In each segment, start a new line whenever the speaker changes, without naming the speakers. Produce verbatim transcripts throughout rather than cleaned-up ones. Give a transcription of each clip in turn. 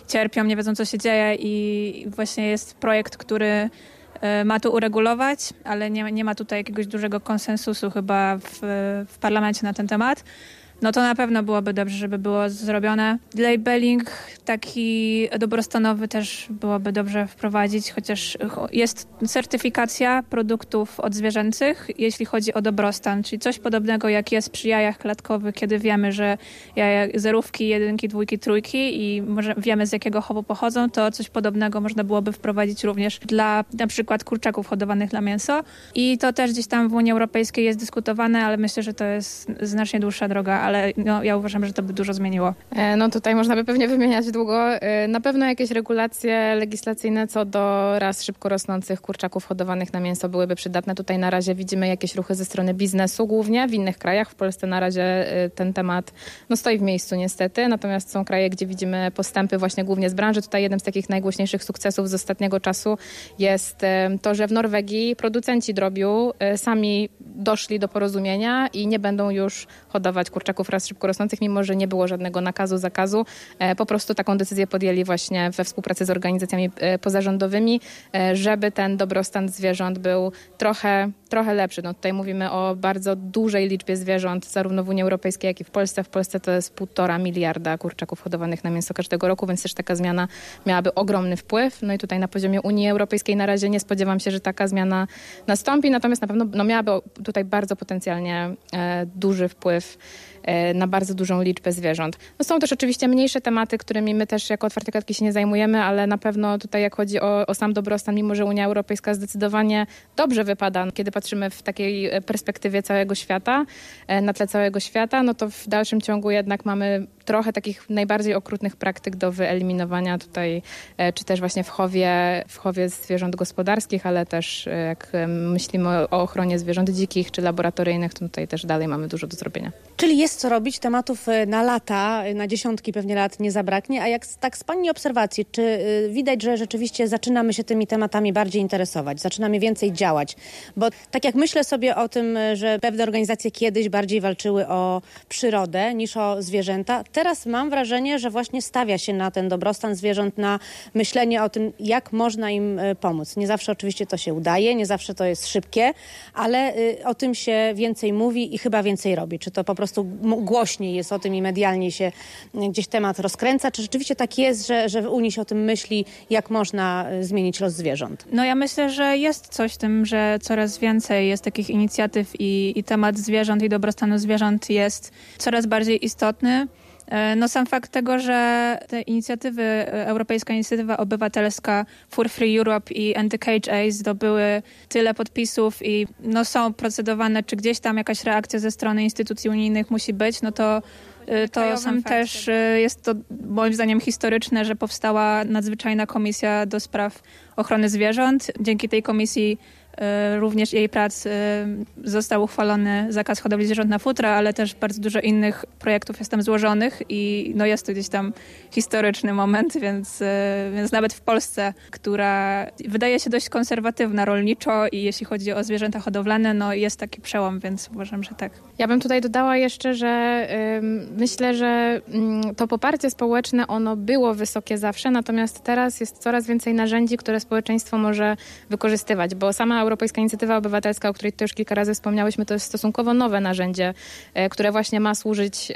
cierpią, nie wiedzą, co się dzieje i właśnie jest projekt, który ma to uregulować, ale nie, nie ma tutaj jakiegoś dużego konsensusu chyba w, w parlamencie na ten temat. No to na pewno byłoby dobrze, żeby było zrobione. Labeling taki dobrostanowy też byłoby dobrze wprowadzić, chociaż jest certyfikacja produktów odzwierzęcych, jeśli chodzi o dobrostan, czyli coś podobnego jak jest przy jajach klatkowych, kiedy wiemy, że jaja zerówki, jedynki, dwójki, trójki i może wiemy, z jakiego chowu pochodzą, to coś podobnego można byłoby wprowadzić również dla na przykład kurczaków hodowanych na mięso. I to też gdzieś tam w Unii Europejskiej jest dyskutowane, ale myślę, że to jest znacznie dłuższa droga, ale no, ja uważam, że to by dużo zmieniło.
No tutaj można by pewnie wymieniać długo. Na pewno jakieś regulacje legislacyjne co do ras szybko rosnących kurczaków hodowanych na mięso byłyby przydatne. Tutaj na razie widzimy jakieś ruchy ze strony biznesu głównie w innych krajach. W Polsce na razie ten temat no, stoi w miejscu niestety, natomiast są kraje, gdzie widzimy postępy właśnie głównie z branży. Tutaj jednym z takich najgłośniejszych sukcesów z ostatniego czasu jest to, że w Norwegii producenci drobiu sami doszli do porozumienia i nie będą już hodować kurczaków ras szybko rosnących, mimo że nie było żadnego nakazu, zakazu. Po prostu taką decyzję podjęli właśnie we współpracy z organizacjami pozarządowymi, żeby ten dobrostan zwierząt był trochę, trochę lepszy. No tutaj mówimy o bardzo dużej liczbie zwierząt, zarówno w Unii Europejskiej, jak i w Polsce. W Polsce to jest półtora miliarda kurczaków hodowanych na mięso każdego roku, więc też taka zmiana miałaby ogromny wpływ. No i tutaj na poziomie Unii Europejskiej na razie nie spodziewam się, że taka zmiana nastąpi, natomiast na pewno no, miałaby tutaj bardzo potencjalnie e, duży wpływ na bardzo dużą liczbę zwierząt. No są też oczywiście mniejsze tematy, którymi my też jako Otwarte Klatki się nie zajmujemy, ale na pewno tutaj jak chodzi o, o sam dobrostan, mimo że Unia Europejska zdecydowanie dobrze wypada, kiedy patrzymy w takiej perspektywie całego świata, na tle całego świata, no to w dalszym ciągu jednak mamy trochę takich najbardziej okrutnych praktyk do wyeliminowania tutaj, czy też właśnie w chowie, w chowie zwierząt gospodarskich, ale też jak myślimy o ochronie zwierząt dzikich czy laboratoryjnych, to tutaj też dalej mamy dużo do zrobienia.
Czyli jest co robić, tematów na lata, na dziesiątki pewnie lat nie zabraknie, a jak tak z Pani obserwacji, czy widać, że rzeczywiście zaczynamy się tymi tematami bardziej interesować, zaczynamy więcej działać? Bo tak jak myślę sobie o tym, że pewne organizacje kiedyś bardziej walczyły o przyrodę niż o zwierzęta, teraz mam wrażenie, że właśnie stawia się na ten dobrostan zwierząt, na myślenie o tym, jak można im pomóc. Nie zawsze oczywiście to się udaje, nie zawsze to jest szybkie, ale o tym się więcej mówi i chyba więcej robi. Czy to po prostu głośniej jest o tym i medialnie się gdzieś temat rozkręca? Czy rzeczywiście tak jest, że, że w Unii się o tym myśli, jak można zmienić los zwierząt?
No ja myślę, że jest coś w tym, że coraz więcej jest takich inicjatyw i, i temat zwierząt i dobrostanu zwierząt jest coraz bardziej istotny. No sam fakt tego, że te inicjatywy, Europejska Inicjatywa Obywatelska For Free Europe i End the Cage Aid zdobyły tyle podpisów i no są procedowane, czy gdzieś tam jakaś reakcja ze strony instytucji unijnych musi być, no to to sam też jest to moim zdaniem historyczne, że powstała nadzwyczajna komisja do spraw ochrony zwierząt. Dzięki tej komisji również jej prac został uchwalony zakaz hodowli zwierząt na futra, ale też bardzo dużo innych projektów jest tam złożonych i no jest to gdzieś tam historyczny moment, więc, więc nawet w Polsce, która wydaje się dość konserwatywna rolniczo i jeśli chodzi o zwierzęta hodowlane, no jest taki przełom, więc uważam, że tak.
Ja bym tutaj dodała jeszcze, że y, myślę, że y, to poparcie społeczne, ono było wysokie zawsze, natomiast teraz jest coraz więcej narzędzi, które społeczeństwo może wykorzystywać, bo sama Europejska Inicjatywa Obywatelska, o której tutaj już kilka razy wspomniałyśmy, to jest stosunkowo nowe narzędzie, które właśnie ma służyć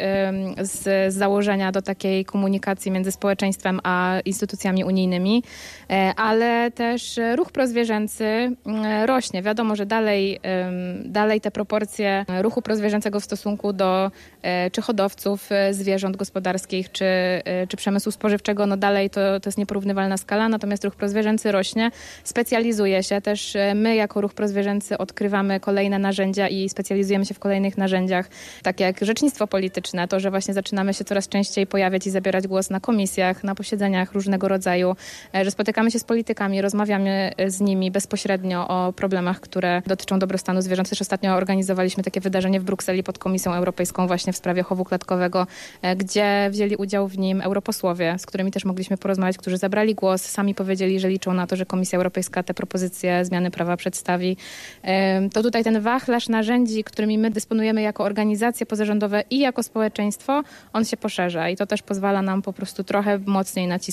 z założenia do takiej komunikacji między społeczeństwem a instytucjami unijnymi, ale też ruch prozwierzęcy rośnie. Wiadomo, że dalej, dalej te proporcje ruchu prozwierzęcego w stosunku do czy hodowców zwierząt gospodarskich, czy, czy przemysłu spożywczego, no dalej to, to jest nieporównywalna skala, natomiast ruch prozwierzęcy rośnie, specjalizuje się też. My jako ruch prozwierzęcy odkrywamy kolejne narzędzia i specjalizujemy się w kolejnych narzędziach, tak jak rzecznictwo polityczne, to, że właśnie zaczynamy się coraz częściej pojawiać i zabierać głos na komisjach, na posiedzeniach różnego rodzaju, że spotykamy się z politykami, rozmawiamy z nimi bezpośrednio o problemach, które dotyczą dobrostanu zwierząt. Też ostatnio organizowaliśmy takie wydarzenie w Brukseli pod Komisją Europejską właśnie w sprawie chowu klatkowego, gdzie wzięli udział w nim europosłowie, z którymi też mogliśmy porozmawiać, którzy zabrali głos, sami powiedzieli, że liczą na to, że Komisja Europejska te propozycje zmiany prawa przedstawi. To tutaj ten wachlarz narzędzi, którymi my dysponujemy jako organizacje pozarządowe i jako społeczeństwo, on się poszerza i to też pozwala nam po prostu trochę mocniej nacisnąć